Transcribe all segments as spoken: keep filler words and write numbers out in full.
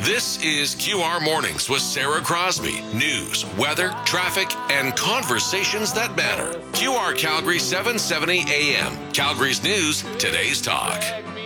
This is Q R Mornings with Sarah Crosby. News, weather, traffic, and conversations that matter. Q R Calgary seven seventy A M. Calgary's News, today's talk.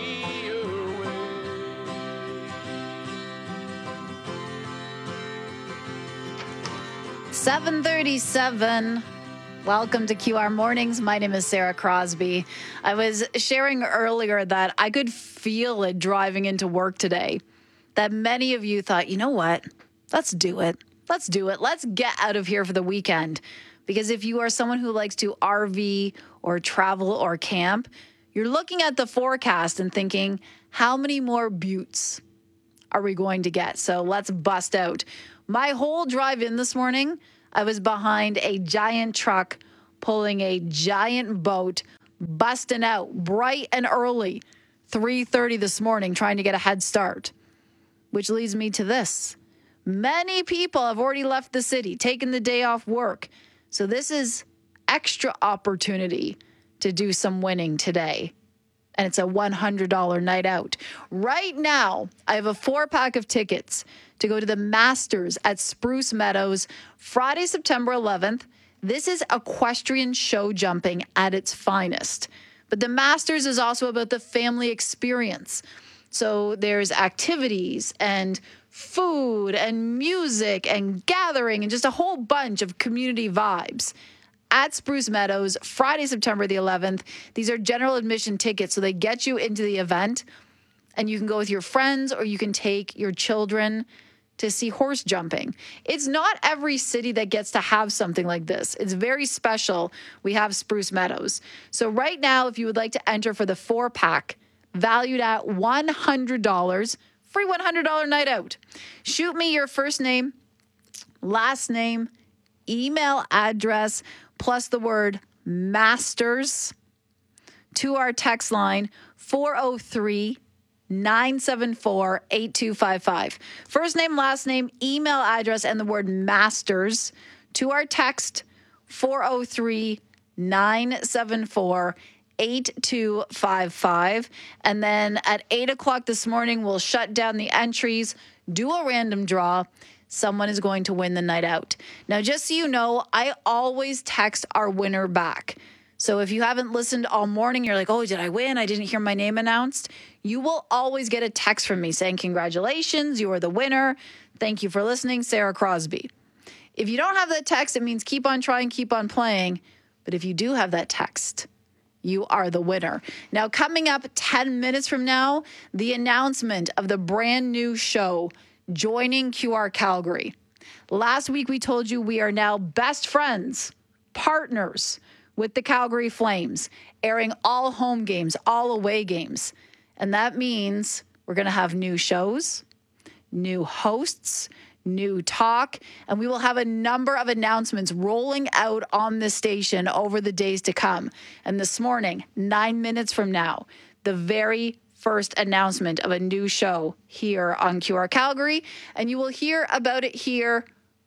seven thirty-seven. Welcome to Q R Mornings. My name is Sarah Crosby. I was sharing earlier that I could feel it driving into work today. That many of you thought, you know what? Let's do it. Let's do it. Let's get out of here for the weekend. Because if you are someone who likes to R V or travel or camp, you're looking at the forecast and thinking, how many more buttes are we going to get? So let's bust out. My whole drive in this morning, I was behind a giant truck pulling a giant boat, busting out bright and early, three thirty this morning, trying to get a head start. Which leads me to this. Many people have already left the city, taken the day off work. So this is extra opportunity to do some winning today. And it's a one hundred dollars night out. Right now, I have a four-pack of tickets to go to the Masters at Spruce Meadows, Friday, September eleventh. This is equestrian show jumping at its finest. But the Masters is also about the family experience. So there's activities and food and music and gathering and just a whole bunch of community vibes at Spruce Meadows, Friday, September the eleventh. These are general admission tickets, so they get you into the event, and you can go with your friends or you can take your children to see horse jumping. It's not every city that gets to have something like this. It's very special. We have Spruce Meadows. So right now, if you would like to enter for the four-pack, valued at one hundred dollars, free one hundred dollars night out. Shoot me your first name, last name, email address, plus the word Masters to our text line four oh three, nine seven four, eight two five five. First name, last name, email address, and the word Masters to our text four oh three, nine seven four, eight two five five. And then at eight o'clock this morning, we'll shut down the entries, do a random draw. Someone is going to win the night out. Now, just so you know, I always text our winner back. So if you haven't listened all morning, you're like, oh, did I win? I didn't hear my name announced. You will always get a text from me saying, congratulations, you are the winner. Thank you for listening, Sarah Crosby. If you don't have that text, it means keep on trying, keep on playing. But if you do have that text, you are the winner. Now, coming up ten minutes from now, the announcement of the brand new show, Joining Q R Calgary. Last week, we told you we are now best friends, partners with the Calgary Flames, airing all home games, all away games. And that means we're going to have new shows, new hosts, new talk, and we will have a number of announcements rolling out on this station over the days to come. And this morning, nine minutes from now, the very first announcement of a new show here on Q R Calgary, and you will hear about it here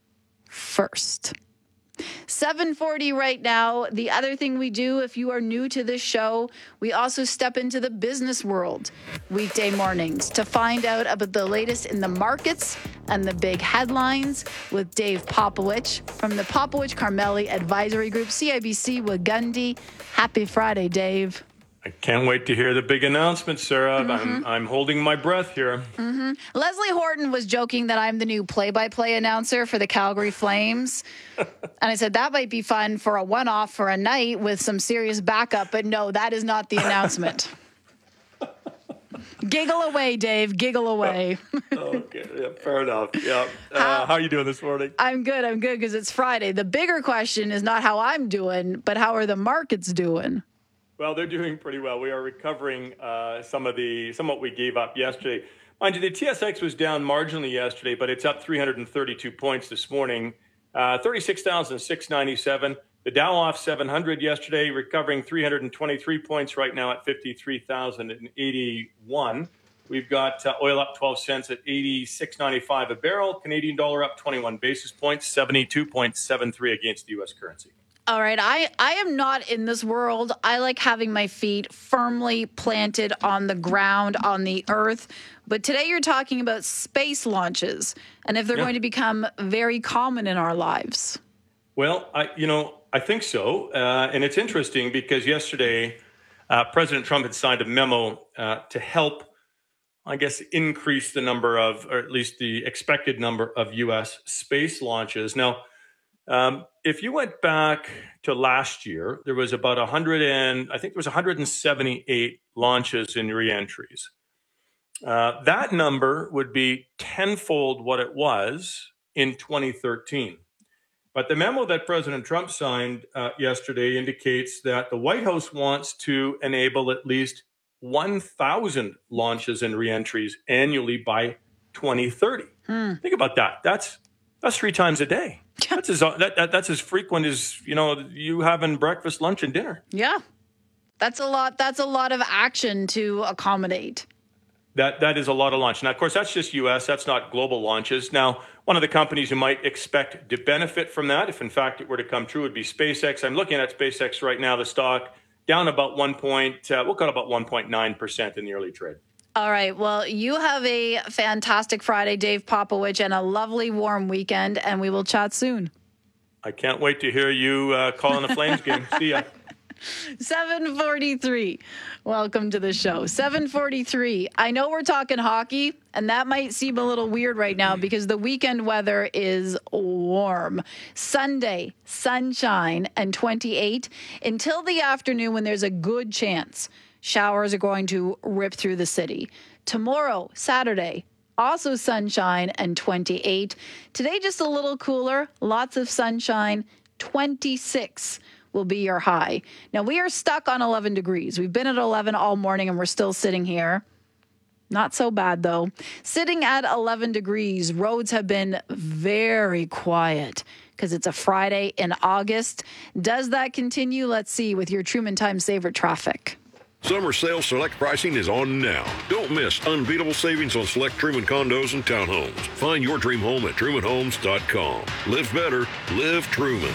first. seven forty right now. The other thing we do, if you are new to this show, we also step into the business world weekday mornings to find out about the latest in the markets and the big headlines with Dave Popowich from the Popowich Carmeli Advisory Group, C I B C Wagundi. Happy Friday, Dave. I can't wait to hear the big announcement, Sarah. Mm-hmm. I'm I'm holding my breath here. Mm-hmm. Leslie Horton was joking that I'm the new play-by-play announcer for the Calgary Flames. And I said that might be fun for a one-off for a night with some serious backup, but no, that is not the announcement. Giggle away, Dave. Giggle away. Okay, yeah, fair enough. Yeah. Uh, how, how are you doing this morning? I'm good. I'm good because it's Friday. The bigger question is not how I'm doing, but how are the markets doing? Well, they're doing pretty well. We are recovering uh, some of the some of what we gave up yesterday. Mind you, the T S X was down marginally yesterday, but it's up three hundred thirty-two points this morning, uh, thirty-six thousand six hundred ninety-seven. The Dow off seven hundred yesterday, recovering three hundred twenty-three points right now at fifty-three thousand eighty-one. We've got uh, oil up twelve cents at eighty-six ninety-five a barrel. Canadian dollar up twenty-one basis points, seventy-two point seven three against the U S currency. All right, I, I am not in this world. I like having my feet firmly planted on the ground, on the earth. But today you're talking about space launches and if they're Yeah. going to become very common in our lives. Well, I, you know, I think so. Uh, and it's interesting because yesterday, uh, President Trump had signed a memo uh, to help, I guess, increase the number of, or at least the expected number of U S space launches. Now, um, if you went back to last year, there was about one hundred and I think there was one hundred seventy-eight launches and reentries. Uh, that number would be tenfold what it was in twenty thirteen. But the memo that President Trump signed uh, yesterday indicates that the White House wants to enable at least one thousand launches and reentries annually by twenty thirty. Hmm. Think about that. That's that's three times a day. That's as that, that, that's as frequent as, you know, you having breakfast, lunch, and dinner. Yeah, that's a lot. That's a lot of action to accommodate. That that is a lot of launch. Now, of course, that's just U S. That's not global launches. Now, one of the companies you might expect to benefit from that, if in fact it were to come true, would be SpaceX. I'm looking at SpaceX right now. The stock down about one point. Uh, we'll cut about one point nine percent in the early trade. All right. Well, you have a fantastic Friday, Dave Popowich, and a lovely warm weekend, and we will chat soon. I can't wait to hear you uh, calling the Flames game. See ya. seven forty-three. Welcome to the show. seven forty-three. I know we're talking hockey, and that might seem a little weird right now because the weekend weather is warm. Sunday, sunshine and twenty-eight until the afternoon when there's a good chance showers are going to rip through the city. Tomorrow, Saturday, also sunshine and twenty-eight. Today, just a little cooler, lots of sunshine, twenty-six will be your high. Now, we are stuck on eleven degrees. We've been at eleven all morning and we're still sitting here. Not so bad, though. Sitting at eleven degrees, roads have been very quiet because it's a Friday in August. Does that continue? Let's see with your Truman Time Saver traffic. Summer sale select pricing is on now. Don't miss unbeatable savings on select Truman condos and townhomes. Find your dream home at truman homes dot com. Live better, live Truman.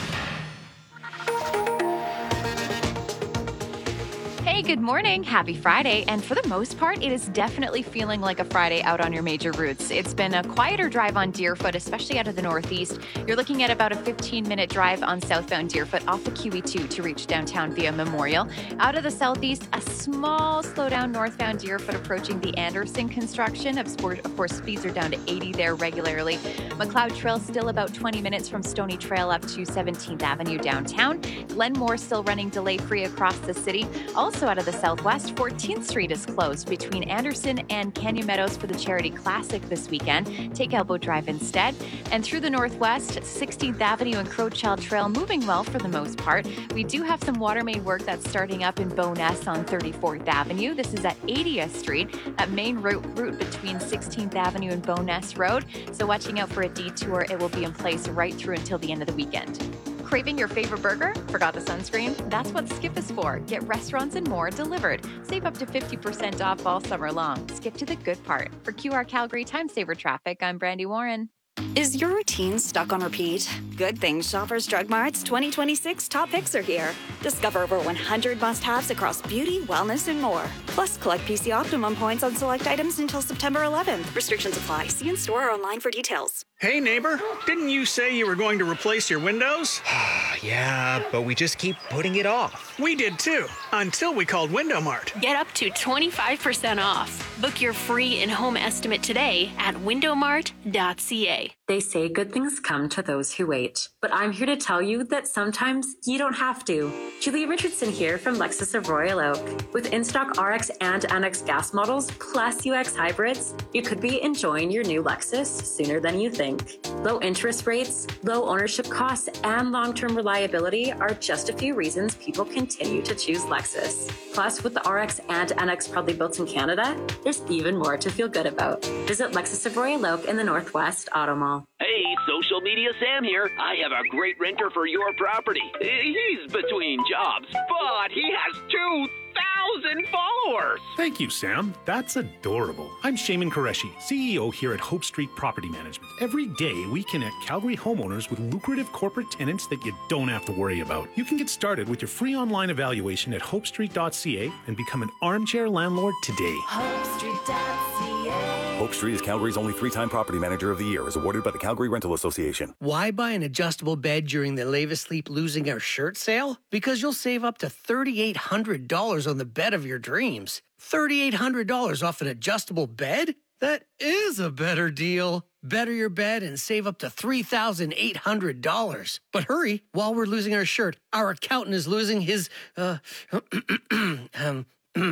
Hey, good morning. Happy Friday. And for the most part, it is definitely feeling like a Friday out on your major routes. It's been a quieter drive on Deerfoot, especially out of the northeast. You're looking at about a fifteen minute drive on southbound Deerfoot off the Q E two to reach downtown via Memorial. Out of the southeast, a small slowdown northbound Deerfoot approaching the Anderson construction. Of course, speeds are down to eighty there regularly. McLeod Trail still about twenty minutes from Stony Trail up to seventeenth Avenue downtown. Glenmore still running delay-free across the city. Also out of the southwest, fourteenth Street is closed between Anderson and Canyon Meadows for the Charity Classic this weekend. Take Elbow Drive instead. And through the northwest, sixteenth Avenue and Crowchild Trail moving well for the most part. We do have some water main work that's starting up in Bowness on thirty-fourth Avenue. This is at eightieth Street, that main route, route between sixteenth Avenue and Bowness Road. So watching out for a detour. It will be in place right through until the end of the weekend. Craving your favorite burger? Forgot the sunscreen? That's what Skip is for. Get restaurants and more delivered. Save up to fifty percent off all summer long. Skip to the good part. For Q R Calgary Time Saver Traffic, I'm Brandy Warren. Is your routine stuck on repeat? Good things, Shoppers Drug Mart's twenty twenty-six top picks are here. Discover over one hundred must-haves across beauty, wellness, and more. Plus, collect P C Optimum points on select items until September eleventh. Restrictions apply. See in store or online for details. Hey, neighbor, didn't you say you were going to replace your windows? Yeah, but we just keep putting it off. We did too, until we called Window Mart. Get up to twenty-five percent off. Book your free in-home estimate today at window mart dot c a. They say good things come to those who wait, but I'm here to tell you that sometimes you don't have to. Julia Richardson here from Lexus of Royal Oak. With in-stock R X and N X gas models plus U X hybrids, you could be enjoying your new Lexus sooner than you think. Low interest rates, low ownership costs, and long-term reliability are just a few reasons people continue to choose Lexus. Plus, with the R X and N X proudly built in Canada, there's even more to feel good about. Visit Lexus of Royal Oak in the Northwest Auto Mall. Hey, Social Media Sam here. I have a great renter for your property. He's between jobs, but he has two thousand thousand followers. Thank you, Sam. That's adorable. I'm Shaman Qureshi, C E O here at Hope Street Property Management. Every day, we connect Calgary homeowners with lucrative corporate tenants that you don't have to worry about. You can get started with your free online evaluation at hope street dot c a and become an armchair landlord today. hope street dot c a. Hope Street is Calgary's only three-time property manager of the year, as awarded by the Calgary Rental Association. Why buy an adjustable bed during the Leva Sleep Losing Our Shirt sale? Because you'll save up to three thousand eight hundred dollars on the bed of your dreams. three thousand eight hundred dollars off an adjustable bed? That is a better deal. Better your bed and save up to three thousand eight hundred dollars. But hurry, while we're losing our shirt, our accountant is losing his, uh, um,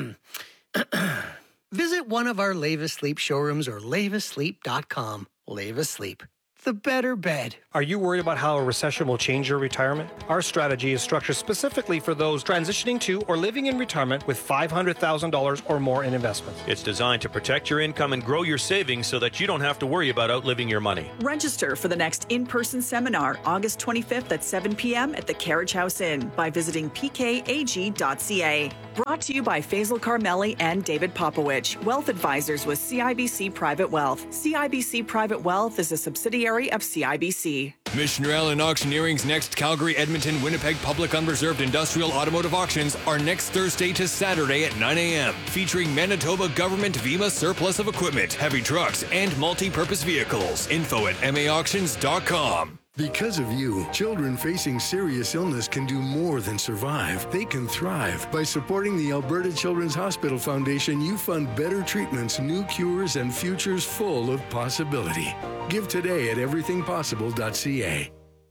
visit one of our Leva Sleep showrooms or leva sleep dot com. Leva Sleep, the better bed. Are you worried about how a recession will change your retirement? Our strategy is structured specifically for those transitioning to or living in retirement with five hundred thousand dollars or more in investments. It's designed to protect your income and grow your savings so that you don't have to worry about outliving your money. Register for the next in-person seminar, August twenty-fifth at seven p.m. at the Carriage House Inn by visiting p k a g dot c a. Brought to you by Faisal Carmeli and David Popowich, Wealth Advisors with C I B C Private Wealth. C I B C Private Wealth is a subsidiary of C I B C. Missioner Allen Auctioneering's next Calgary, Edmonton, Winnipeg Public Unreserved Industrial Automotive Auctions are next Thursday to Saturday at nine a.m., featuring Manitoba Government V M A surplus of equipment, heavy trucks, and multi-purpose vehicles. Info at m a auctions dot com. Because of you, children facing serious illness can do more than survive. They can thrive. By supporting the Alberta Children's Hospital Foundation, you fund better treatments, new cures, and futures full of possibility. Give today at everything possible dot c a.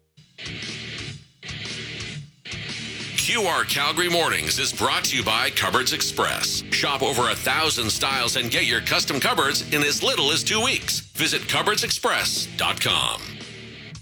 Q R Calgary Mornings is brought to you by Cupboards Express. Shop over a thousand styles and get your custom cupboards in as little as two weeks. Visit cupboards express dot com.